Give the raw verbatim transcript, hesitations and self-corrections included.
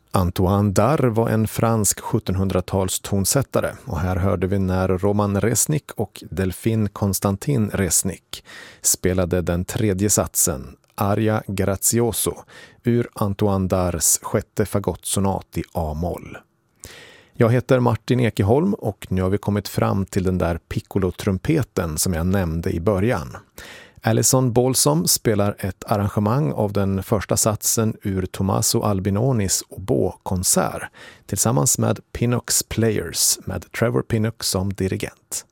Antoine Darre var en fransk sjuttonhundratals tonsättare och här hörde vi när Roman Resnick och Delphine Constantin Resnick spelade den tredje satsen, Aria Grazioso, ur Antoine Darres sjätte fagottsonat i A-moll. Jag heter Martin Ekeholm och nu har vi kommit fram till den där piccolo-trumpeten som jag nämnde i början. Alison Balsom spelar ett arrangemang av den första satsen ur Tommaso Albinonis oboe-konsert tillsammans med Pinnock's Players med Trevor Pinnock som dirigent.